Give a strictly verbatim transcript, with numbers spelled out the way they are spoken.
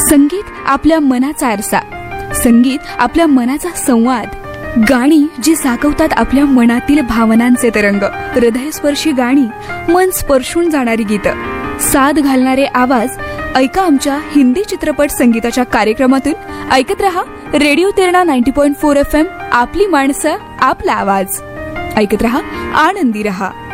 संगीत आपल्या मनाचा आरसा, संगीत आपल्या मनाचा संवाद, गाणी जी साकवतात आपल्या मनातील भावनांचे तरंग, हृदयस्पर्शी गाणी, मन स्पर्शून जाणारी गीतं, साद घालणारे आवाज. ऐका आमच्या हिंदी चित्रपट संगीताच्या कार्यक्रमातून. ऐकत रहा radio Terna ninety point four F M. आपली माणसं, आपला आवाज. ऐकत रहा, आनंदी रहा.